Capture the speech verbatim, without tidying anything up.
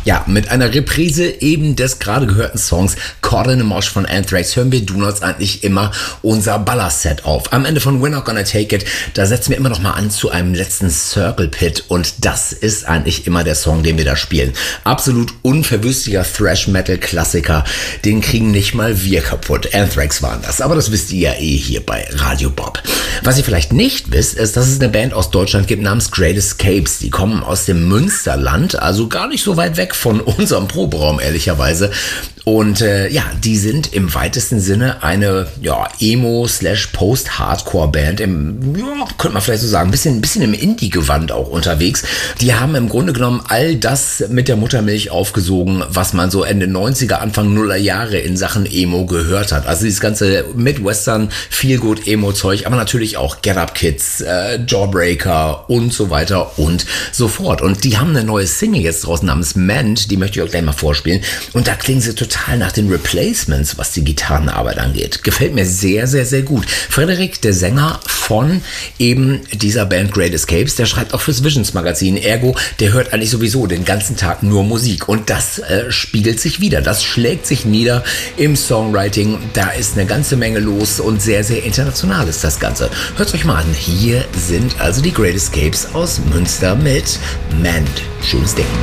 Ja, mit einer Reprise eben des gerade gehörten Songs Caught in a Mosh von Anthrax hören wir Donuts eigentlich immer unser Ballerset auf. Am Ende von We're Not Gonna Take It, da setzen wir immer noch mal an zu einem letzten Circle Pit und das ist eigentlich immer der Song, den wir da spielen. Absolut unverwüstlicher Thrash-Metal-Klassiker, den kriegen nicht mal wir kaputt. Anthrax waren das, aber das wisst ihr ja eh hier bei Radio Bob. Was ihr vielleicht nicht wisst, ist, dass es eine Band aus Deutschland gibt namens Great Escapes. Die kommen aus dem Münsterland, also gar nicht so weit weg von unserem Proberaum, ehrlicherweise. Und äh, ja, die sind im weitesten Sinne eine ja, Emo-slash-Post-Hardcore-Band, im, ja, könnte man vielleicht so sagen, ein bisschen, ein bisschen im Indie-Gewand auch unterwegs. Die haben im Grunde genommen all das mit der Muttermilch aufgesogen, was man so Ende neunziger, Anfang Nuller Jahre in Sachen Emo gehört hat. Also dieses ganze Midwestern, Feel-Good-Emo-Zeug, aber natürlich auch Get Up Kids, äh, Jawbreaker und so weiter und so fort. Und die haben eine neue Single jetzt draußen namens Mend, die möchte ich euch gleich mal vorspielen. Und da klingen sie total nach den Replacements, was die Gitarrenarbeit angeht. Gefällt mir sehr, sehr, sehr gut. Frederik, der Sänger von eben dieser Band Great Escapes, der schreibt auch fürs Visions Magazin. Ergo, der hört eigentlich sowieso den ganzen Tag nur Musik. Und das äh, spiegelt sich wieder. Das schlägt sich nieder im Songwriting. Da ist eine ganze Menge los und sehr, sehr international ist das Ganze. Hört euch mal an. Hier sind also die Great Escapes aus Münster mit Mend. Schönes Ding.